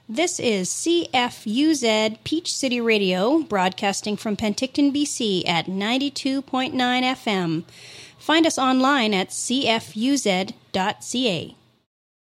This is CFUZ Peach City Radio, broadcasting from Penticton, BC at 92.9 FM. Find us online at cfuz.ca.